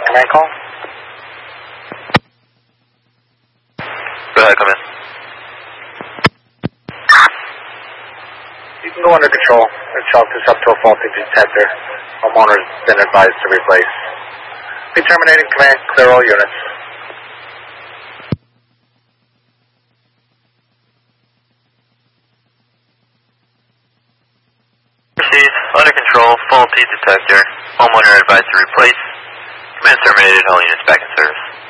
command call? Go ahead, come in. You can go under control and chalk this up to a faulty detector. Homeowner's been advised to replace. Be terminating command, clear all units. Proceed. Under control, faulty detector. Homeowner advised to replace. Command terminated, all units back in service.